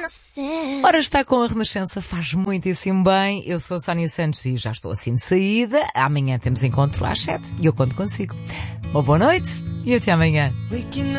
Ora, está com a Renascença, faz muitíssimo bem. Eu sou a Sónia Santos e já estou assim de saída. Amanhã temos encontro às 7 e eu conto consigo. Uma boa noite e até amanhã.